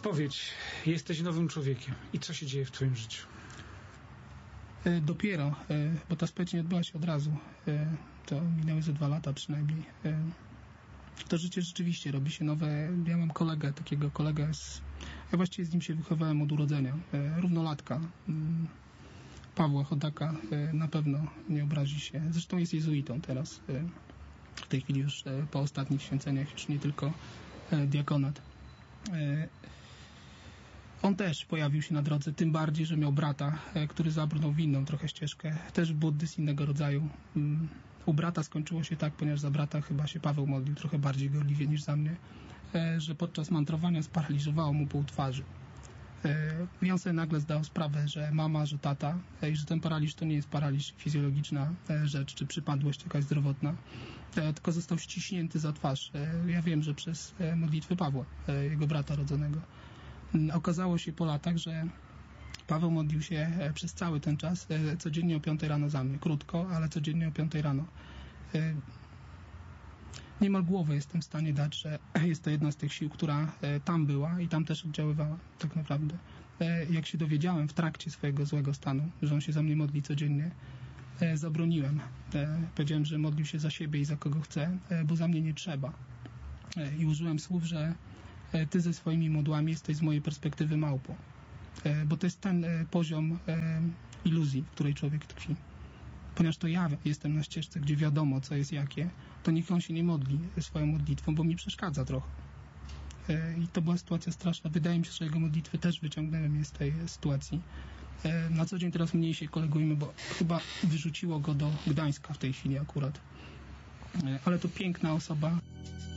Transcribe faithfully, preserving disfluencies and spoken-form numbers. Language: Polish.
Spowiedź. Jesteś nowym człowiekiem. I co się dzieje w twoim życiu? Dopiero, bo ta spowiedź nie odbyła się od razu. To minęły ze dwa lata przynajmniej. To życie rzeczywiście robi się nowe. Ja mam kolegę, takiego kolegę, z, ja właściwie z nim się wychowałem od urodzenia. Równolatka. Pawła Chodaka, na pewno nie obrazi się. Zresztą jest jezuitą teraz. W tej chwili już po ostatnich święceniach, już nie tylko diakonat. On też pojawił się na drodze, tym bardziej, że miał brata, który zabrnął w inną trochę ścieżkę, też Buddy z innego rodzaju. U brata skończyło się tak, ponieważ za brata chyba się Paweł modlił trochę bardziej gorliwie niż za mnie, że podczas mantrowania sparaliżowało mu pół twarzy. I on sobie nagle zdał sprawę, że mama, że tata, i że ten paraliż to nie jest paraliż fizjologiczna rzecz, czy przypadłość jakaś zdrowotna, tylko został ściśnięty za twarz. Ja wiem, że przez modlitwy Pawła, jego brata rodzonego. Okazało się po latach, że Paweł modlił się przez cały ten czas, codziennie o piątej rano za mnie. Krótko, ale codziennie o piątej rano. Niemal głowę jestem w stanie dać, że jest to jedna z tych sił, która tam była i tam też oddziaływała tak naprawdę. Jak się dowiedziałem w trakcie swojego złego stanu, że on się za mnie modli codziennie, zabroniłem. Powiedziałem, że modlił się za siebie i za kogo chce, bo za mnie nie trzeba. I użyłem słów, że ty ze swoimi modłami jesteś z mojej perspektywy małpą. Bo to jest ten poziom iluzji, w której człowiek tkwi. Ponieważ to ja jestem na ścieżce, gdzie wiadomo, co jest jakie, to niech on się nie modli swoją modlitwą, bo mi przeszkadza trochę. I to była sytuacja straszna. Wydaje mi się, że jego modlitwy też wyciągnęły mnie z tej sytuacji. Na co dzień teraz mniej się kolegujemy, bo chyba wyrzuciło go do Gdańska w tej chwili akurat. Ale to piękna osoba.